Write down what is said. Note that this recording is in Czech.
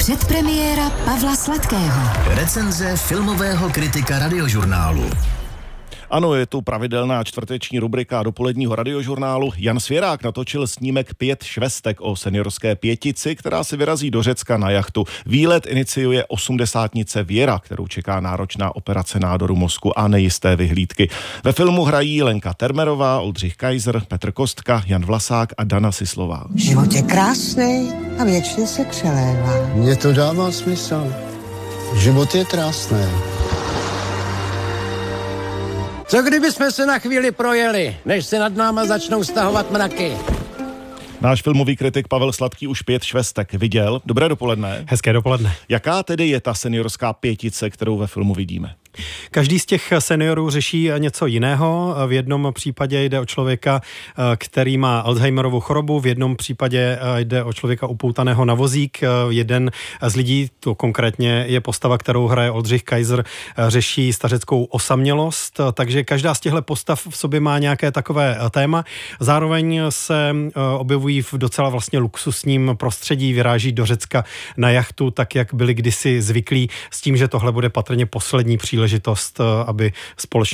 Předpremiéra Pavla Sladkého. Recenze filmového kritika Radiožurnálu. Ano, je tu pravidelná čtvrteční rubrika dopoledního Radiožurnálu. Jan Svěrák natočil snímek 5 švestek o seniorské pětici, která se vyrazí do Řecka na jachtu. Výlet iniciuje 80nice Věra, kterou čeká náročná operace nádoru mozku a nejisté vyhlídky. Ve filmu hrají Lenka Termerová, Oldřich Kaiser, Petr Kostka, Jan Vlasák a Dana Sislová. Život je krásný a věčně se přelévá. Mně to dává smysl. Život je krásný. Co kdyby jsme se na chvíli projeli, než se nad náma začnou stahovat mraky? Náš filmový kritik Pavel Sladký už 5 švestek viděl. Dobré dopoledne. Hezké dopoledne. Jaká tedy je ta seniorská pětice, kterou ve filmu vidíme? Každý z těch seniorů řeší něco jiného. V jednom případě jde o člověka, který má Alzheimerovu chorobu, v jednom případě jde o člověka upoutaného na vozík. Jeden z lidí, to konkrétně je postava, kterou hraje Oldřich Kaiser, řeší stařeckou osamělost, takže každá z těchto postav v sobě má nějaké takové téma. Zároveň se objevují v docela vlastně luxusním prostředí, vyráží do Řecka na jachtu, tak jak byli kdysi zvyklí, s tím, že tohle bude patrně poslední příležitost, aby společně